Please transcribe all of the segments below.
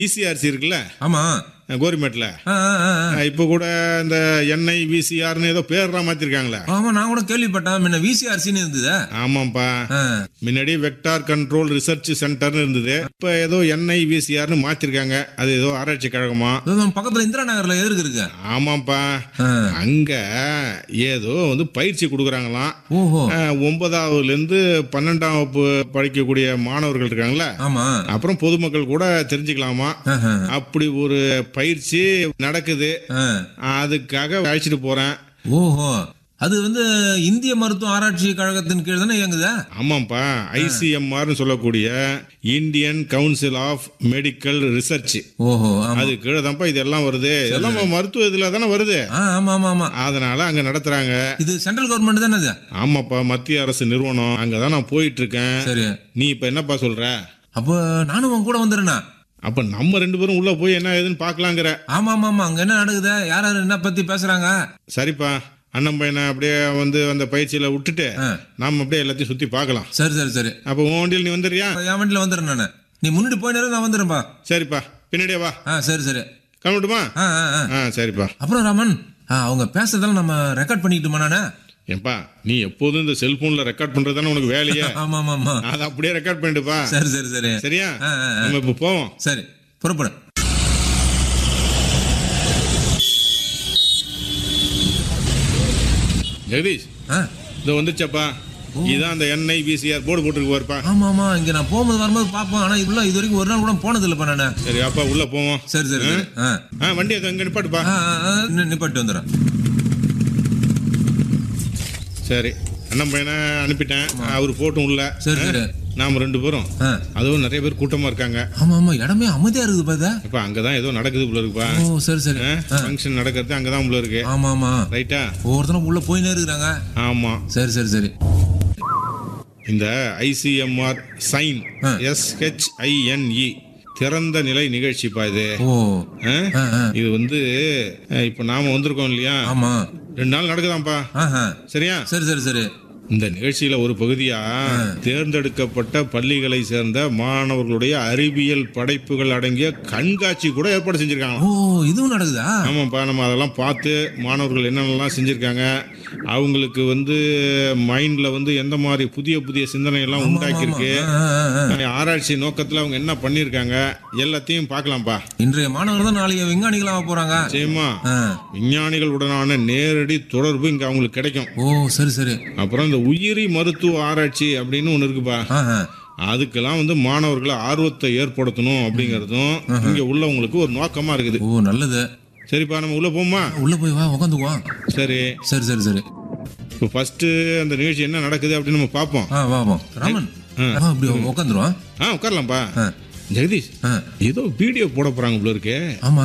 ECRC இருக்குல்ல, ஆமா. கவர்மெண்ட்ல இப்ப கூட இந்த என்ஐ விசிஆர்னு ஏதோ பேர்லாம் மாத்திருக்காங்களே. ஆமா, நான் கூட கேள்விப்பட்டேன். முன்ன விசிஆர்சின்னு இருந்தது. ஆமாப்பா, முன்னாடி வெக்டார் கண்ட்ரோல் ரிசர்ச் சென்டர்னு இருந்தது. இப்ப ஏதோ என்ஐ விசிஆர்னு மாத்திருக்காங்க. அது ஏதோ ஆராய்ச்சி கழகமா பக்கத்துல இந்திரா நகர்ல எதிர்க்கு இருக்கு. ஆமாப்பா, அங்க ஏதோ வந்து பயிற்சி கொடுக்குறாங்களாம். 9ஆவதுல இருந்து 12ஆம் வகுப்பு படிக்கக்கூடிய மாணவர்கள் இருக்காங்களா, அப்புறம் பொதுமக்கள் கூட தெரிஞ்சுக்கலாமா. அப்படி ஒரு பயிற்சி நடக்குது. அதுக்காக அழைச்சிட்டு போறேன். ஓஹோ, அது வந்து இந்திய மருத்துவ ஆராய்ச்சி கழகத்தின் கீழ் தானே இயங்குதா? ஆமாப்பா, ஐசிஎம்ஆர் சொல்லக்கூடிய Indian council of medical research. ஓஹோ, அது கீழே தான்ப்பா இதெல்லாம் வருது. எல்லாம் மருத்துவ இதுல தானே வருது. ஆமா ஆமா ஆமா. அதனால அங்க நடத்துறாங்க. இது சென்ட்ரல் கவர்மெண்ட் தானே அது? ஆமாப்பா, மத்திய அரசு நிறுவனம். அங்கதான் நான் போயிட்டு இருக்கேன். சரி, நீ இப்ப என்னப்பா சொல்ற? அப்ப நானும் உன் கூட வந்துடுறேன்னா? அப்ப நம்ம 2 பேரும் உள்ள போய் என்ன ஏதுன்னு பாக்கலாங்கிற. ஆமா ஆமா ஆமா. அங்க என்ன நடக்குது, யார் யாரு என்ன பத்தி பேசுறாங்க? சரிப்பா, அண்ணன் பையனை அப்படியே வந்து அந்த பயிற்சியில விட்டுட்டு நாம அப்படியே எல்லாத்தையும் சுத்தி பார்க்கலாம். சரி சரி சரி. அப்ப உன் வண்டியில் நீ வந்துடுறியா? என் வண்டியில வந்துடுறேன் நானு. நீ முன்னாடி போயினாரு, நான் வந்துடுறேன்பா. சரிப்பா, பின்னாடியே வா. சரி சரி. கிளம்பட்டுமா? சரிப்பா. அப்புறம் ராமன், அவங்க பேசுறதெல்லாம் நம்ம ரெக்கார்ட் பண்ணிக்கிட்டுமா நானு? ஏன்பா, நீ எப்போதும் இந்த செல்போன்ல ரெக்கார்ட் பண்றதுதானே உனக்கு வேலையே? ஆமா ஆமா ஆமா. அதை அப்படியே ரெக்கார்ட் பண்ணிட்டுப்பா. சரி சரி சரி. சரியா? நம்ம இப்ப போவோம். சரி, புறப்படு. ஜெகதீஷ், இது வந்துச்சப்பா. இதான் அந்த என்ஐ விசிஆர் போர்டு போட்டுருக்கு பாருப்பா. ஆமா ஆமா, இங்க நான் போகும்போது வரும்போது பாப்போம். ஆனா உள்ள இது வரைக்கும் ஒரு நாள் கூட போனது இல்லப்பா நானு. சரி அப்பா, உள்ள போவோம். சரி சரி. வண்டி எங்க நிப்பாட்டுப்பா. நிப்பாட்டு வந்துடுறேன். சரி, அண்ணன் பையனை அனுப்பிட்டேன். அவரு போட்டும் உள்ள. சரி சரி. நாம 2 பேரும். அதுவும் நிறைய பேர் கூட்டமா இருக்காங்க. ஆமா ஆமா, இடமே அமைதியா இருக்குது பாத்தா. இப்ப அங்கதான் ஏதோ நடக்குது உள்ள இருக்குப்பா. ஓ சரி சரி. ஃபங்க்ஷன் நடக்கிறது அங்கதான் உள்ள இருக்கு. ஆமா ஆமா. ரைட்டா? ஒவ்வொருத்தரும் உள்ள போயினே இருக்கிறாங்க. ஆமா. சரி சரி சரி. இந்த ஐசிஎம்ஆர் சைன் SHINE திறந்த நிலை நிகழ்ச்சிப்பா இது. இது வந்து இப்ப நாம வந்திருக்கோம் இல்லையா? ஆமா. 2 நாள் நடக்குதாம்பா. சரியா? சரி சரி சரி. இந்த நிகழ்ச்சியில ஒரு பகுதியா தேர்ந்தெடுக்கப்பட்ட பள்ளிகளை சேர்ந்த மாணவர்களுடைய அறிவியல் படைப்புகள் அடங்கிய கண்காட்சி கூட ஏற்பாடு செஞ்சிருக்காங்க. ஓ, இதுவும் நடக்குதா? ஆமாப்பா, நம்ம அதெல்லாம் பார்த்து மாணவர்கள் என்னென்னலாம் செஞ்சிருக்காங்க, அவங்களுக்கு வந்து மைண்ட்ல வந்து எந்த மாதிரி புதிய புதிய சிந்தனை எல்லாம் உண்டாக்கி இருக்கு, ஆராய்ச்சி நோக்கத்துல அவங்க என்ன பண்ணிருக்காங்க எல்லாத்தையும் பார்க்கலாம்ப்பா. இன்றைய மாணவர்கள் தான் நாளைக்கு விஞ்ஞானிகளாக போறாங்க. நிச்சயமா விஞ்ஞானிகளுடனான நேரடி தொடர்பு இங்க அவங்களுக்கு கிடைக்கும். ஓ சரி சரி. அப்புறம் இந்த உயிரி மருத்துவ ஆராய்ச்சி அப்படின்னு ஒண்ணு இருக்குப்பா. அதுக்கெல்லாம் வந்து மாணவர்களை ஆர்வத்தை ஏற்படுத்தணும் அப்படிங்கறதும் இங்க உள்ளவங்களுக்கு ஒரு நோக்கமா இருக்குது. ஓ நல்லது. சரிப்பா, நம்ம உள்ள போமா? உள்ள போய் வா, உட்காந்துக்குவோம். சரி சரி சரி சரி. இப்போ ஃபர்ஸ்ட் அந்த நிகழ்ச்சி என்ன நடக்குது அப்படின்னு நம்ம பார்ப்போம். வா ராமன், அப்படி உட்காந்துருவோம். உட்காரலாம்ப்பா. ஜெகதீஷ், ஏதோ வீடியோ போட போறாங்க போல இருக்கு. ஆமா,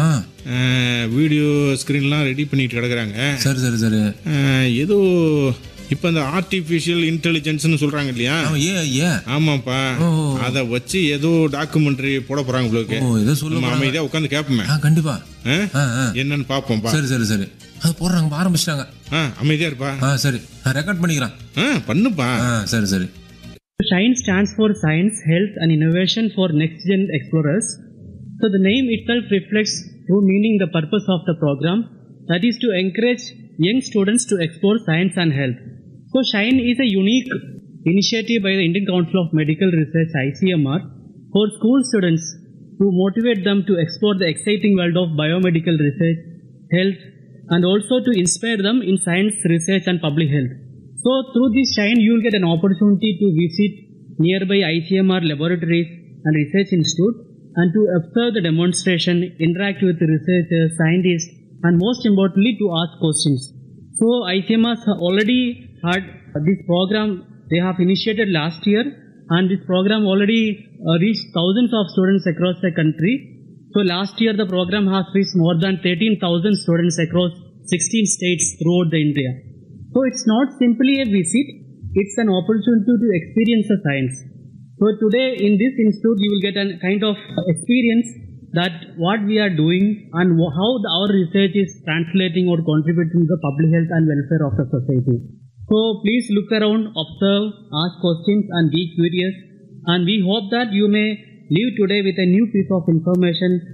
வீடியோ ஸ்கிரீன்லாம் ரெடி பண்ணிட்டு கிடக்குறாங்க. சரி சரி சரி. ஏதோ இப்ப இந்த ஆர்டிபிஷியல் இன்டெலிஜென்ஸ்னு சொல்றாங்க இல்லையா? ஆமாப்பா, அத வச்சு ஏதோ டாக்குமெண்ட்ரி போட போறாங்க போல இருக்கு. ஏதோ சொல்லுங்க, அமைதியா உட்கார்ந்து கேப்போமே. கண்டிப்பா, என்னன்னு பாப்போம். சரி சரி சரி. அது போடுறாங்க, ஆரம்பிச்சிட்டாங்க. அமைதியா இருப்பா. சரி, நான் ரெக்கார்ட் பண்ணிக்கிறேன். பண்ணுப்பா. சரி சரி. SHINE stands for Science, Health and Innovation for Next Gen Explorers. So the name itself reflects true meaning, the purpose of the program, that is to encourage young students to explore science and health. So SHINE is a unique initiative by the Indian Council of Medical Research ICMR for school students to motivate them to explore the exciting world of biomedical research, health, and also to inspire them in science research and public health. So through this SHINE, you will get an opportunity to visit nearby ICMR laboratories and research institute and to observe the demonstration, interact with researchers, scientists, and most importantly to ask questions. So ICMR already had this program they have initiated last year, and this program already reached thousands of students across the country. So last year the program has reached more than 13,000 students across 16 states throughout the India. So it's not simply a visit, it's an opportunity to experience the science. So today in this institute you will get a kind of experience that what we are doing and how our research is translating or contributing to the public health and welfare of the society. So please look around, observe, ask questions and be curious, and we hope that you may leave today with a new piece of information